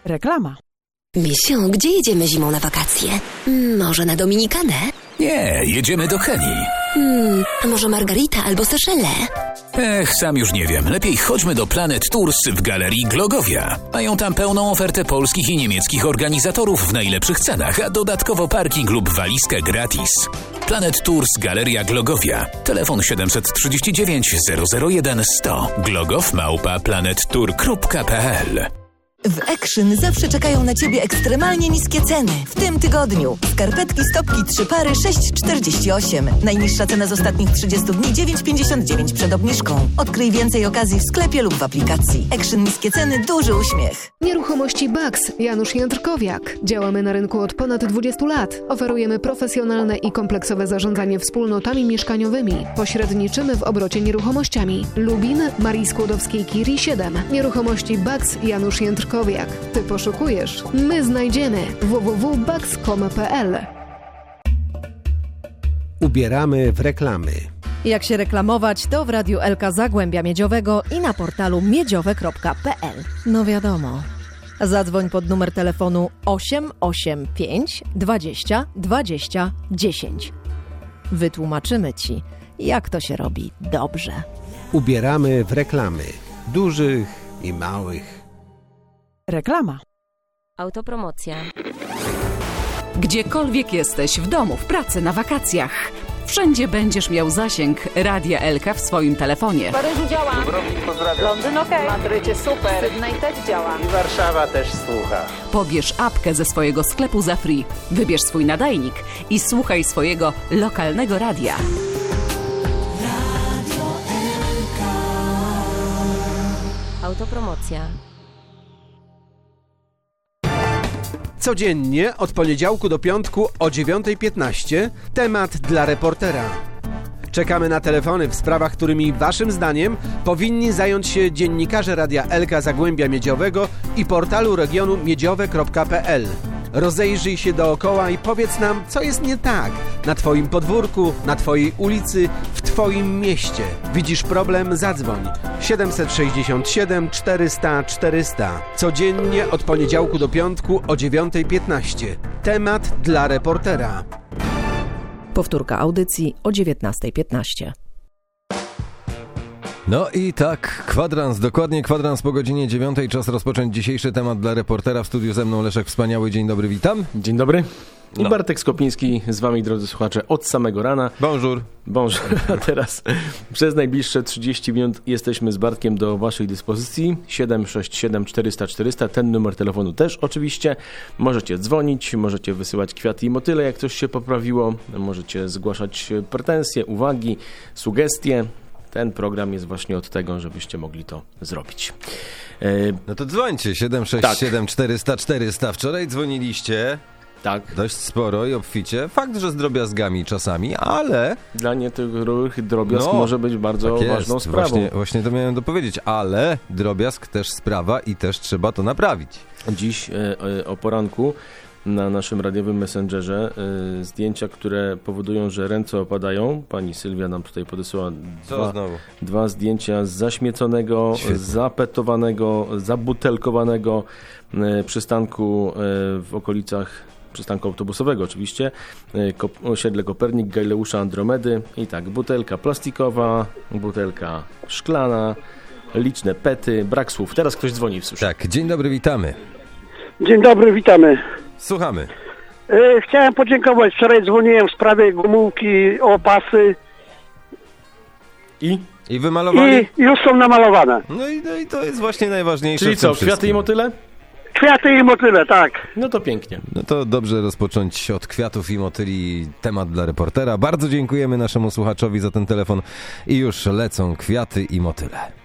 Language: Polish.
Reklama. Misiu, gdzie jedziemy zimą na wakacje? Może na Dominikanę? Nie, jedziemy do Kenii. A może Margarita albo Seszele? Sam już nie wiem. Lepiej chodźmy do Planet Tours w Galerii Glogowia. Mają tam pełną ofertę polskich i niemieckich organizatorów w najlepszych cenach, a dodatkowo parking lub walizkę gratis. Planet Tours Galeria Glogowia. Telefon 739 001 100. glogow@planettour.pl. W Action zawsze czekają na Ciebie ekstremalnie niskie ceny. W tym tygodniu skarpetki stopki 3 pary 6,48. Najniższa cena z ostatnich 30 dni 9,59 przed obniżką. Odkryj więcej okazji w sklepie lub w aplikacji. Action niskie ceny, duży uśmiech. Nieruchomości Bugs. Janusz Jędrkowiak. Działamy na rynku od ponad 20 lat. Oferujemy profesjonalne i kompleksowe zarządzanie wspólnotami mieszkaniowymi. Pośredniczymy w obrocie nieruchomościami. Lubin, Marii Skłodowskiej-Curie 7. Nieruchomości Bugs. Janusz Jędrkowiak. Ty poszukujesz, my znajdziemy. www.bugs.com.pl. Ubieramy w reklamy. Jak się reklamować, to w Radiu Elka Zagłębia Miedziowego i na portalu miedziowe.pl. No wiadomo. Zadzwoń pod numer telefonu 885 20 20 10. Wytłumaczymy Ci, jak to się robi dobrze. Ubieramy w reklamy. Dużych i małych. Reklama. Autopromocja. Gdziekolwiek jesteś, w domu, w pracy, na wakacjach, wszędzie będziesz miał zasięg Radia Elka w swoim telefonie. W Paryżu działa. Dubrovnik pozdrawiam. Londyn okej. Madrycie super. Sydney też działa. I Warszawa też słucha. Pobierz apkę ze swojego sklepu za free, wybierz swój nadajnik i słuchaj swojego lokalnego radia. Radio Elka. Autopromocja. Codziennie od poniedziałku do piątku o 9:15 temat dla reportera. Czekamy na telefony w sprawach, którymi waszym zdaniem powinni zająć się dziennikarze Radia Elka Zagłębia Miedziowego i portalu regionu miedziowe.pl. Rozejrzyj się dookoła i powiedz nam, co jest nie tak na twoim podwórku, na twojej ulicy, w twoim mieście. Widzisz problem? Zadzwoń. 767 400 400. Codziennie od poniedziałku do piątku o 9:15. Temat dla reportera. Powtórka audycji o 19:15. No i tak, kwadrans, dokładnie kwadrans po godzinie 9:00. Czas rozpocząć dzisiejszy temat dla reportera. W studiu ze mną Leszek Wspaniały. Dzień dobry, witam. Dzień dobry. I Bartek Skopiński z wami, drodzy słuchacze, od samego rana. Bonjour. Bonjour. A teraz przez najbliższe 30 minut jesteśmy z Bartkiem do waszej dyspozycji. 767 400 400. Ten numer telefonu też oczywiście. Możecie dzwonić, możecie wysyłać kwiaty i motyle, jak coś się poprawiło. Możecie zgłaszać pretensje, uwagi, sugestie. Ten program jest właśnie od tego, żebyście mogli to zrobić. No to dzwońcie, 767 400 400. Wczoraj dzwoniliście. Tak. Dość sporo i obficie. Fakt, że z drobiazgami czasami, ale... Dla niektórych drobiazg może być bardzo ważną sprawą. Właśnie to miałem dopowiedzieć, ale drobiazg też sprawa i też trzeba to naprawić. Dziś o poranku na naszym radiowym messengerze zdjęcia, które powodują, że ręce opadają. Pani Sylwia nam tutaj podesłała dwa zdjęcia z zaśmieconego, zapetowanego, zabutelkowanego przystanku w okolicach przystanku autobusowego oczywiście, osiedle Kopernik, Gajleusza, Andromedy i tak, butelka plastikowa, butelka szklana, liczne pety, brak słów. Teraz ktoś dzwoni w suszy. Tak, dzień dobry, witamy. Dzień dobry, witamy. Słuchamy. Chciałem podziękować, wczoraj dzwoniłem w sprawie gumówki, opasy. I wymalowali? I już są namalowane. No i to jest właśnie najważniejsze. Czyli co, kwiaty i motyle? Kwiaty i motyle, tak. No to pięknie. No to dobrze rozpocząć od kwiatów i motyli temat dla reportera. Bardzo dziękujemy naszemu słuchaczowi za ten telefon i już lecą kwiaty i motyle.